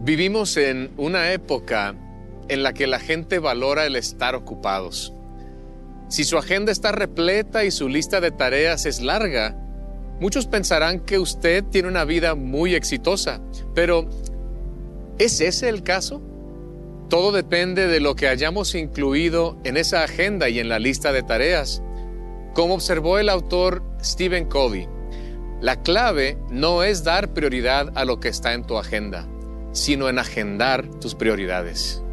Vivimos en una época en la que la gente valora el estar ocupados. Si su agenda está repleta y su lista de tareas es larga, muchos pensarán que usted tiene una vida muy exitosa. Pero, ¿es ese el caso? Todo depende de lo que hayamos incluido en esa agenda y en la lista de tareas. Como observó el autor Stephen Covey, la clave no es dar prioridad a lo que está en tu agenda, sino en agendar tus prioridades.